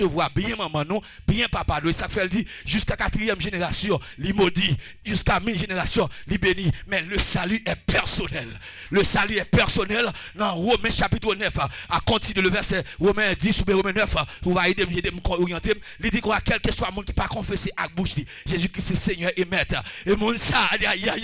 recevoir bien maman non, bien papa nous. Ça fait dit jusqu'à 4e génération, il maudit, jusqu'à 1000 générations, il bénit. Mais le salut est personnel. Le salut est personnel. Dans Romains chapitre 9, à continuer le verset Romains 10 ou Romains 9, vous va aider me orienter. Il dit quoi, quel que soit le monde qui pas confessé à bouche, Jésus-Christ c'est Seigneur et Maître. Et mon ça,